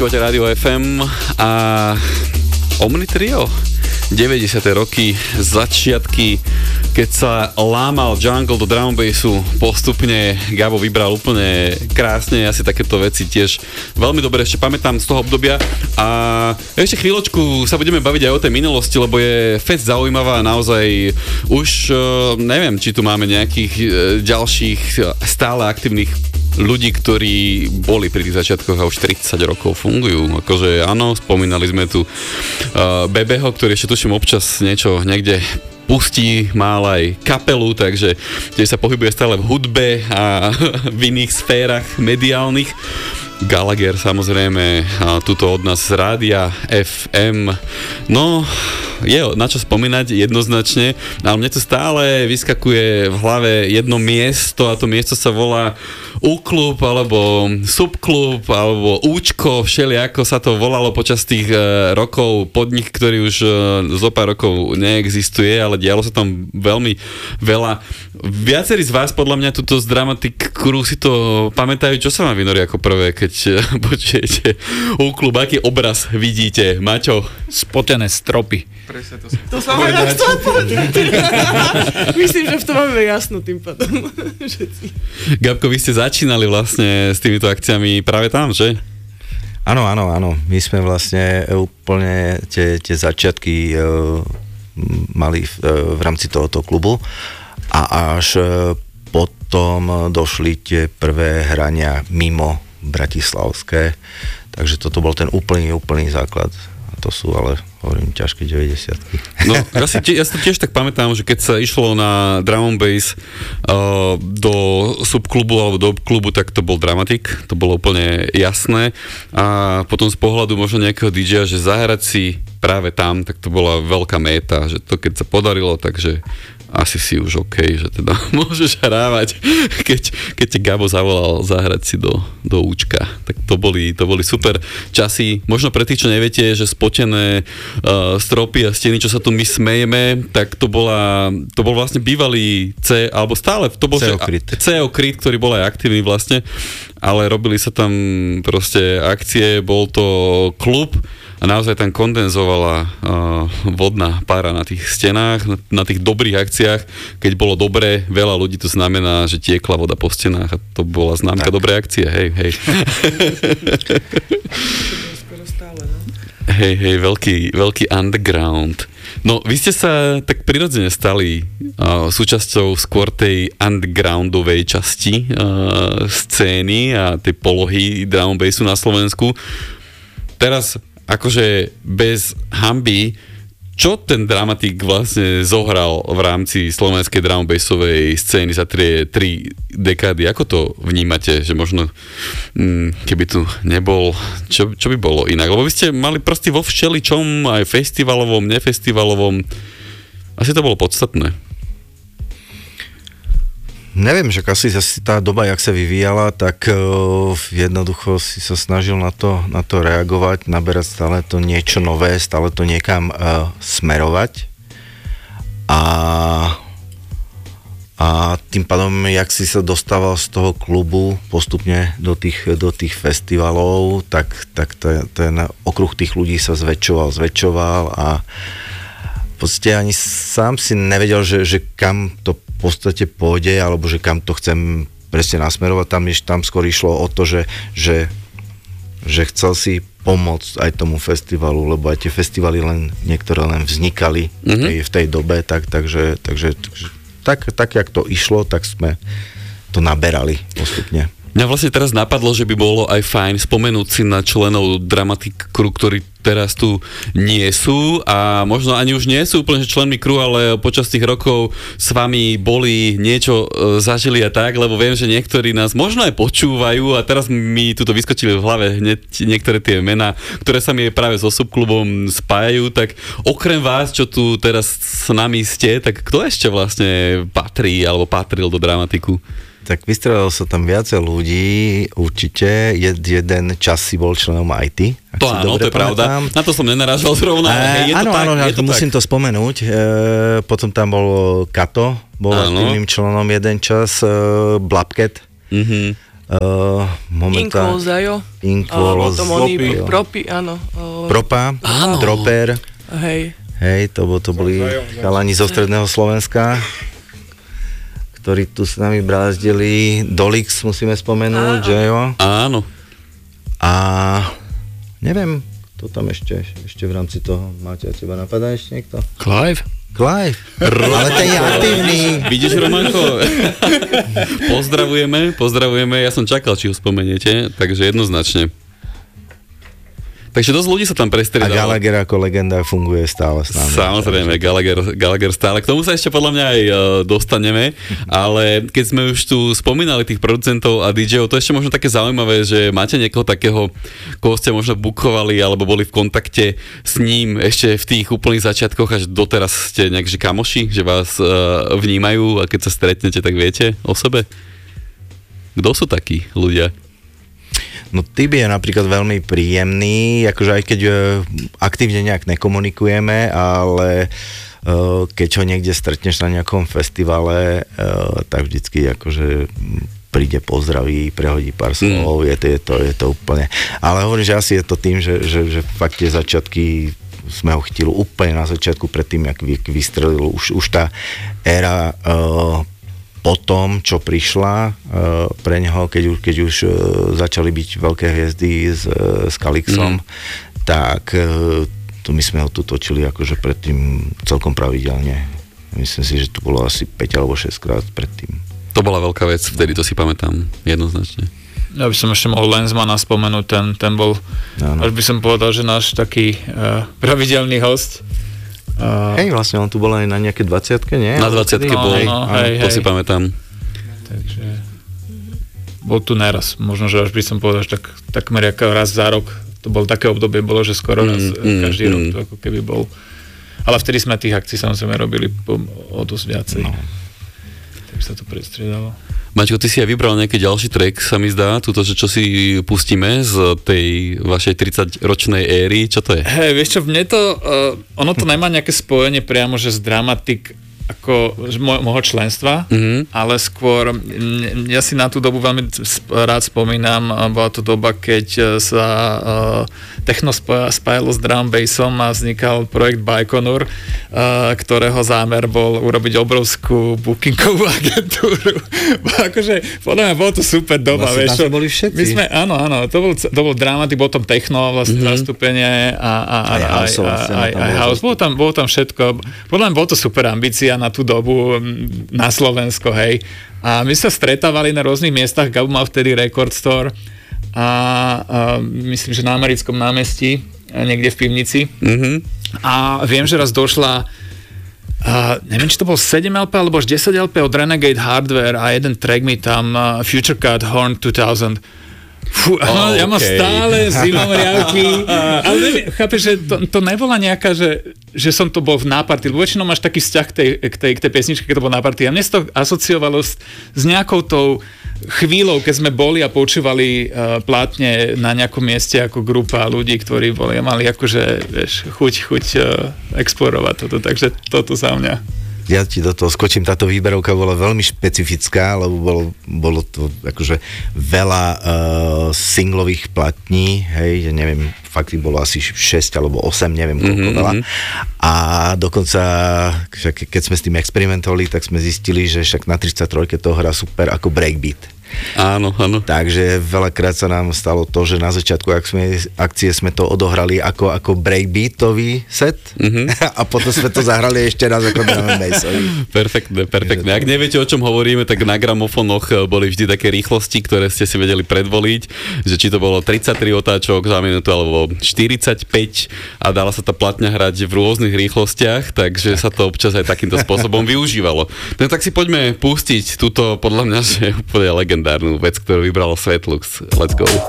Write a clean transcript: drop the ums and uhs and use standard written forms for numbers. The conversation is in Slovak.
Rádio FM a Omni Trio 90. roky, začiatky, keď sa lámal jungle do drum bassu, postupne Gabo vybral úplne krásne, ja si takéto veci tiež veľmi dobre ešte pamätám z toho obdobia a ešte chvíľočku sa budeme baviť aj o tej minulosti, lebo je fest zaujímavá, naozaj už neviem, či tu máme nejakých ďalších stále aktívnych ľudí, ktorí boli pri tých začiatkoch a už 30 rokov fungujú. Akože áno, spomínali sme tu Bebeho, ktorý ešte tuším občas niečo niekde pustí, mal aj kapelu, takže tiež sa pohybuje stále v hudbe a v iných sférach mediálnych. Gallagher samozrejme, tuto od nás z rádia FM. No, je na čo spomínať jednoznačne, ale mne to stále vyskakuje v hlave jedno miesto a to miesto sa volá U-klub alebo Subklub alebo Účko, všelijako sa to volalo počas tých rokov, podnik, ktorý už zo pár rokov neexistuje, ale dialo sa tam veľmi veľa. Viacerí z vás podľa mňa tuto z Dramatic Crew si to pamätajú, čo sa vám vynorí ako prvé, keď počujete U-klub, aký obraz vidíte, Maťo? Spotené stropy. Presne to sa ja chcela povedať. Myslím, že v tom máme jasno tým pádom. Gabko, vy ste začínali vlastne s týmito akciami práve tam, že? Áno. My sme vlastne úplne tie začiatky mali v rámci tohoto klubu a až potom došli tie prvé hrania mimo bratislavské, takže toto bol ten úplný základ. A to sú ale, hovorím, ťažké 90-ky. No, ja si to tiež tak pamätám, že keď sa išlo na drum and bass do subklubu alebo do klubu, tak to bol Dramatic, to bolo úplne jasné. A potom z pohľadu možno nejakého DJ-a, že zahrať si práve tam, tak to bola veľká méta, že to keď sa podarilo, takže asi si už OK, že teda môžeš hrávať, keď te Gabo zavolal zahrať si do Účka. Tak to boli super časy. Možno pre tých, čo neviete, že spotené stropy a steny, čo sa tu my smejeme, tak to bol vlastne bývalý alebo stále, to bol CO Kryt, ktorý bol aj aktívny vlastne, ale robili sa tam proste akcie, bol to klub, a naozaj tam kondenzovala vodná pára na tých stenách, na tých dobrých akciách. Keď bolo dobré, veľa ľudí to znamená, že tiekla voda po stenách a to bola známka dobrej akcie. Hej. Hej, veľký underground. No, vy ste sa tak prirodzene stali súčasťou skôr tej undergroundovej časti scény a tej polohy drum and bassu na Slovensku. Teraz akože bez hanby, čo ten Dramatic vlastne zohral v rámci slovenskej drum and bassovej scény za 3 dekády? Ako to vnímate? Že možno, keby tu nebol, čo by bolo inak? Lebo vy ste mali proste vo všeličom, aj festivalovom, nefestivalovom. Asi to bolo podstatné. Neviem, že asi tá doba, jak sa vyvíjala, tak jednoducho si sa snažil na to reagovať, naberať stále to niečo nové, stále to niekam smerovať. A tým pádom, jak si sa dostával z toho klubu postupne do tých festivalov, tak ten okruh tých ľudí sa zväčšoval a v podstate ani sám si nevedel, že kam to v podstate pôjde, alebo že kam to chcem presne nasmerovať. Tam skôr išlo o to, že chcel si pomôcť aj tomu festivalu, lebo aj tie festivaly niektoré len vznikali v tej dobe, takže tak, jak to išlo, tak sme to naberali postupne. Mňa vlastne teraz napadlo, že by bolo aj fajn spomenúť si na členov Dramatic Crew, ktorí teraz tu nie sú a možno ani už nie sú úplne členmi crew, ale počas tých rokov s vami boli, niečo zažili a tak, lebo viem, že niektorí nás možno aj počúvajú a teraz mi tuto vyskočili v hlave hneď niektoré tie mená, ktoré sa mi práve so subklubom spájajú, tak okrem vás, čo tu teraz s nami ste, tak kto ešte vlastne patrí alebo patril do Dramatiku? Tak vystrelilo sa tam viacej ľudí, určite. Jeden čas si bol členom IT. To áno, to je pravda. Na to som nenarážal zrovna. Áno, musím to spomenúť. Potom tam bol Kato, bol aktívnym členom jeden čas, Blabket. momentálne... Zajo. Inkvol, potom oni Propy, áno. Propa, Áno. Droper. Hej. Hej, to boli chalani zo stredného Slovenska, ktorí tu s nami brázdili. Dolix musíme spomenúť, že jo? Áno. A neviem, kto tam ešte v rámci toho máte, a teba napadá ešte niekto? Clive? Ale ten je aktívny. Vidíš, Romanko? Pozdravujeme. Ja som čakal, či ho spomeniete, takže jednoznačne. Takže dosť ľudí sa tam A prestriedalo. Gallagher ako legenda funguje stále s nami. Samozrejme, Gallagher stále. K tomu sa ešte podľa mňa aj dostaneme, ale keď sme už tu spomínali tých producentov a DJov, to ešte možno také zaujímavé, že máte niekoho takého, koho ste možno bukovali alebo boli v kontakte s ním ešte v tých úplných začiatkoch, až doteraz ste nejak že kamoši, že vás vnímajú a keď sa stretnete, tak viete o sebe? Kto sú takí ľudia? No typ je napríklad veľmi príjemný, akože aj keď aktívne nejak nekomunikujeme, ale keď ho niekde stretneš na nejakom festivale, tak vždycky akože príde, pozdraví, prehodí pár slov, je to úplne. Ale hovorím, že asi je to tým, že fakt tie začiatky sme ho chytili úplne na začiatku predtým, jak vystrelil už tá éra po tom, čo prišla pre neho, keď už začali byť veľké hviezdy s Kalixom, tak to my sme ho tu točili akože predtým celkom pravidelne. Myslím si, že to bolo asi 5 alebo 6 krát predtým. To bola veľká vec, vtedy to si pamätám jednoznačne. Ja by som ešte mohol Lenzmana spomenúť, ten bol, až by som povedal, že náš taký pravidelný host. Hej, vlastne on tu bol aj na nejaké 20-ke, nie? Na 20-ke bol, to si pamätám. Takže bol tu neraz, možno, že až by som povedal, že takmer ako raz za rok, to bolo také obdobie, bolo, že skoro raz každý rok to ako keby bol. Ale vtedy sme tých akcií samozrejme robili o dosť viacej. No. Tak sa to prestriedalo. Maťko, ty si aj vybral nejaký ďalší track, sa mi zdá, túto, že čo si pustíme z tej vašej 30-ročnej éry, čo to je? Hej, vieš čo, mne to, ono to nemá nejaké spojenie priamo, že z Dramatik ako môjho členstva, ale skôr, ja si na tú dobu veľmi rád spomínam, bola to doba, keď sa techno spájalo s drum bassom a vznikal projekt Baikonur, ktorého zámer bol urobiť obrovskú bookingovú agentúru. Akože, podľa mňa, bolo to super doba, vlastne vieš čo. Boli všetci. My sme, áno, to bol Dramatik, bol tam techno vlastne zastúpenie a house. Bolo tam všetko. Podľa mňa bolo to super ambícia na tú dobu na Slovensko, hej. A my sa stretávali na rôznych miestach, Gabo mal vtedy Record Store a myslím, že na Americkom námestí, niekde v pivnici. A viem, že raz došla neviem, či to bol 7 LP alebo až 10 LP od Renegade Hardware a jeden track mi tam Future Cut Horn 2000. Fú, ja mám stále zimomriavky, ale chápeš, že to nebola nejaká, že som to bol v náparty, lebo väčšinou máš taký vzťah k tej pesničke, keď to bol náparty. A mne to asociovalo s nejakou tou chvíľou, keď sme boli a počúvali plátne na nejakom mieste ako grupa ľudí, ktorí mali akože, vieš, chuť explorovať toto, takže toto za mňa. Ja ti do toho skočím, táto výberovka bola veľmi špecifická, lebo bolo to akože veľa singlových platní, hej, ja neviem, fakt bolo asi 6 alebo 8, neviem koľko veľa. A dokonca, keď sme s tým experimentovali, tak sme zistili, že však na 33 to hrá super ako breakbeat. Áno. Takže veľakrát sa nám stalo to, že na začiatku akcie sme to odohrali ako breakbeatový set a potom sme to zahrali ešte raz ako drum and bassový. Perfektné. Ak neviete, o čom hovoríme, tak na gramofónoch boli vždy také rýchlosti, ktoré ste si vedeli predvoliť, že či to bolo 33 otáčok za minútu alebo 45 a dala sa tá platňa hrať v rôznych rýchlostiach, takže sa to občas aj takýmto spôsobom využívalo. No tak si poďme pustiť túto, podľa mňa, že úplne legendárnu vec, ktorú vybralo Svetlux. Let's go.